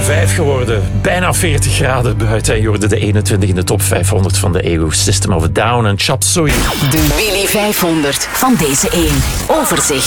5 geworden. Bijna 40 graden buiten. En je hoorde de 21 in de top 500 van de eeuw. System of a Down en Chop Suey. De Willy 500 van deze 1. Overzicht.